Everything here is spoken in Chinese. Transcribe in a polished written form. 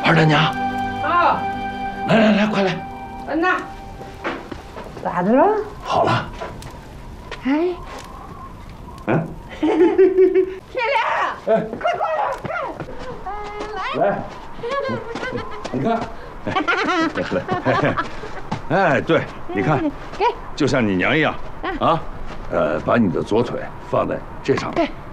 二大娘， 啊， 来，快来！ 那咋的了？ 好了。 哎， 嗯， 天亮， 哎， 快过来， 来，你看，来，哎，对，你看， 给， 就像你娘一样啊，把你的左腿放在这上面，